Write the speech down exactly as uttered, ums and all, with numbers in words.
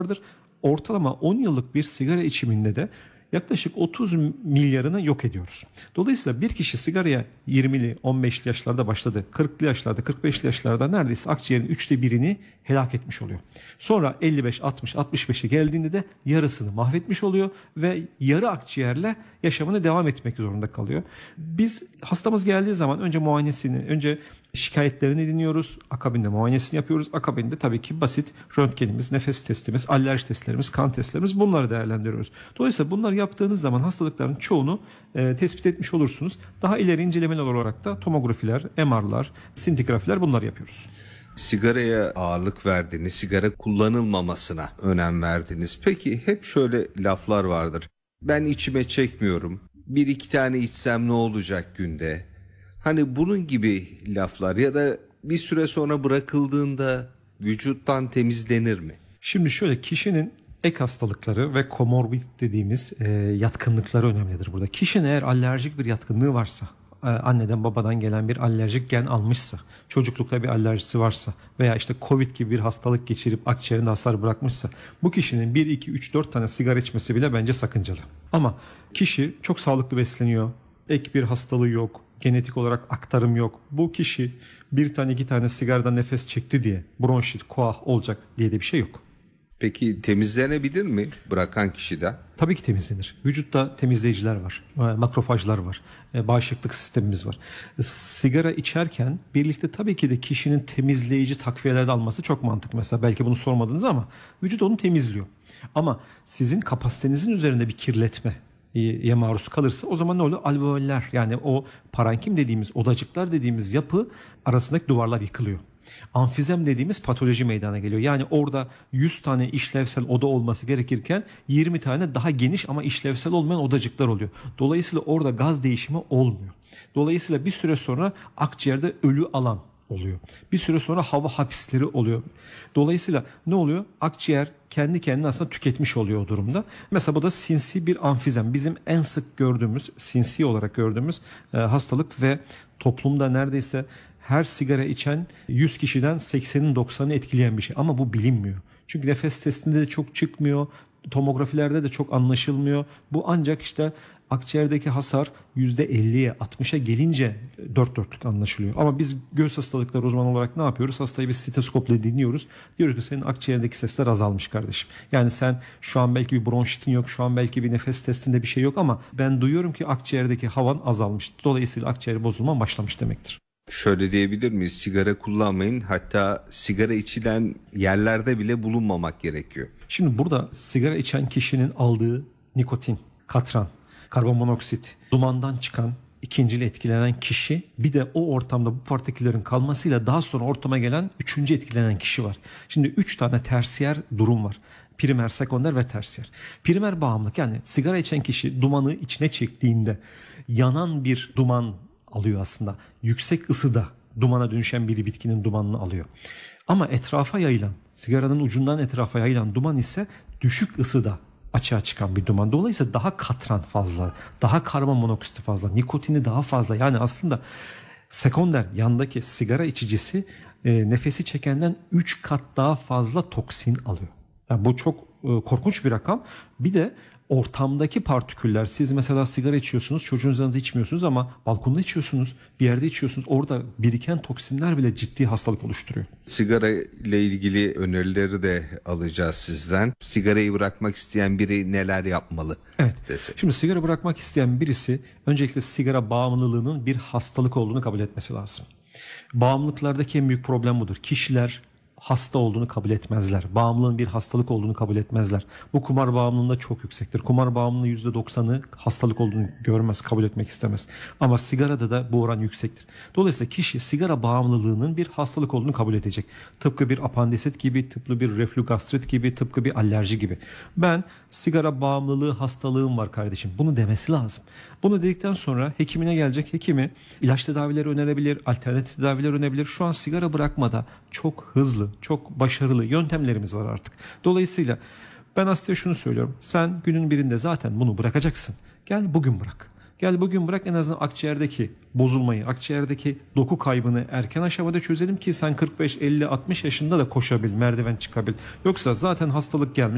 vardır. Ortalama on yıllık bir sigara içiminde de yaklaşık otuz milyarını yok ediyoruz. Dolayısıyla bir kişi sigaraya yirmili, on beşli yaşlarda başladı. kırklı yaşlarda, kırk beşli yaşlarda neredeyse akciğerin üçte birini helak etmiş oluyor. Sonra elli beş, altmış, altmış beşe geldiğinde de yarısını mahvetmiş oluyor ve yarı akciğerle yaşamını devam etmek zorunda kalıyor. Biz hastamız geldiği zaman önce muayenesini, önce şikayetlerini dinliyoruz. Akabinde muayenesini yapıyoruz. Akabinde tabii ki basit röntgenimiz, nefes testimiz, alerji testlerimiz, kan testlerimiz, bunları değerlendiriyoruz. Dolayısıyla bunları yaptığınız zaman hastalıkların çoğunu e, tespit etmiş olursunuz. Daha ileri incelemeler olarak da tomografiler, M R'lar, sintigrafiler, bunları yapıyoruz. Sigaraya ağırlık verdiniz, sigara kullanılmamasına önem verdiniz. Peki hep şöyle laflar vardır. Ben içime çekmiyorum. Bir iki tane içsem ne olacak günde? Hani bunun gibi laflar ya da bir süre sonra bırakıldığında vücuttan temizlenir mi? Şimdi şöyle, kişinin ek hastalıkları ve komorbid dediğimiz e, yatkınlıkları önemlidir burada. Kişinin eğer alerjik bir yatkınlığı varsa, e, anneden babadan gelen bir alerjik gen almışsa, çocuklukta bir alerjisi varsa veya işte Covid gibi bir hastalık geçirip akciğerinde hasar bırakmışsa, bu kişinin bir, iki, üç, dört tane sigara içmesi bile bence sakıncalı. Ama kişi çok sağlıklı besleniyor, ek bir hastalığı yok, genetik olarak aktarım yok. Bu kişi bir tane iki tane sigaradan nefes çekti diye bronşit, koah olacak diye de bir şey yok. Peki temizlenebilir mi bırakan kişiden? Tabii ki temizlenir. Vücutta temizleyiciler var, makrofajlar var, bağışıklık sistemimiz var. Sigara içerken birlikte tabii ki de kişinin temizleyici takviyeler de alması çok mantıklı. Mesela belki bunu sormadınız ama vücut onu temizliyor. Ama sizin kapasitenizin üzerinde bir kirletme ye maruz kalırsa o zaman ne oluyor? Alveoller, yani o parenkim dediğimiz, odacıklar dediğimiz yapı arasındaki duvarlar yıkılıyor. Amfizem dediğimiz patoloji meydana geliyor. Yani orada yüz tane işlevsel oda olması gerekirken yirmi tane daha geniş ama işlevsel olmayan odacıklar oluyor. Dolayısıyla orada gaz değişimi olmuyor. Dolayısıyla bir süre sonra akciğerde ölü alan oluyor. Bir süre sonra hava hapisleri oluyor. Dolayısıyla ne oluyor? Akciğer kendi kendini aslında tüketmiş oluyor o durumda. Mesela bu da sinsi bir amfizem. Bizim en sık gördüğümüz, sinsi olarak gördüğümüz e, hastalık ve toplumda neredeyse her sigara içen yüz kişiden seksenin doksanını etkileyen bir şey. Ama bu bilinmiyor. Çünkü nefes testinde de çok çıkmıyor. Tomografilerde de çok anlaşılmıyor. Bu ancak işte akciğerdeki hasar yüzde elliye altmışa gelince dört dörtlük anlaşılıyor. Ama biz göğüs hastalıkları uzmanı olarak ne yapıyoruz? Hastayı bir stetoskopla dinliyoruz. Diyoruz ki senin akciğerdeki sesler azalmış kardeşim. Yani sen şu an belki bir bronşitin yok, şu an belki bir nefes testinde bir şey yok ama ben duyuyorum ki akciğerdeki havan azalmış. Dolayısıyla akciğer bozulma başlamış demektir. Şöyle diyebilir miyiz? Sigara kullanmayın, hatta sigara içilen yerlerde bile bulunmamak gerekiyor. Şimdi burada sigara içen kişinin aldığı nikotin, katran, karbonmonoksit, dumandan çıkan ikincil etkilenen kişi, bir de o ortamda bu partiküllerin kalmasıyla daha sonra ortama gelen üçüncü etkilenen kişi var. Şimdi üç tane tersiyer durum var. Primer, sekonder ve tersiyer. Primer bağımlılık, yani sigara içen kişi dumanı içine çektiğinde yanan bir duman alıyor aslında. Yüksek ısıda dumana dönüşen bir bitkinin dumanını alıyor. Ama etrafa yayılan, sigaranın ucundan etrafa yayılan duman ise düşük ısıda açığa çıkan bir duman. Dolayısıyla daha katran fazla, daha karbon monoksiti fazla, nikotini daha fazla. Yani aslında sekonder, yandaki sigara içicisi e, nefesi çekenden üç kat daha fazla toksin alıyor. Yani bu çok e, korkunç bir rakam. Bir de ortamdaki partiküller, siz mesela sigara içiyorsunuz, çocuğunuzun yanında içmiyorsunuz ama balkonda içiyorsunuz, bir yerde içiyorsunuz. Orada biriken toksinler bile ciddi hastalık oluşturuyor. Sigara ile ilgili önerileri de alacağız sizden. Sigarayı bırakmak isteyen biri neler yapmalı? Evet. Desek. Şimdi sigara bırakmak isteyen birisi öncelikle sigara bağımlılığının bir hastalık olduğunu kabul etmesi lazım. Bağımlılıklardaki en büyük problem budur. Kişiler hasta olduğunu kabul etmezler. Bağımlılığın bir hastalık olduğunu kabul etmezler. Bu kumar bağımlılığında çok yüksektir. Kumar bağımlılığı yüzde doksanı hastalık olduğunu görmez, kabul etmek istemez. Ama sigarada da bu oran yüksektir. Dolayısıyla kişi sigara bağımlılığının bir hastalık olduğunu kabul edecek. Tıpkı bir apandisit gibi, tıpkı bir reflugastrit gibi, tıpkı bir alerji gibi. Ben sigara bağımlılığı hastalığım var kardeşim, bunu demesi lazım. Bunu dedikten sonra hekimine gelecek. Hekimi ilaç tedavileri önerebilir, alternatif tedaviler önerebilir. Şu an sigara bırakmada çok hızlı, çok başarılı yöntemlerimiz var artık. Dolayısıyla ben hastaya şunu söylüyorum. Sen günün birinde zaten bunu bırakacaksın. Gel bugün bırak. Gel bugün bırak, en azından akciğerdeki bozulmayı, akciğerdeki doku kaybını erken aşamada çözelim ki sen kırk beş, elli, altmış yaşında da koşabil, merdiven çıkabil. Yoksa zaten hastalık gelmiş.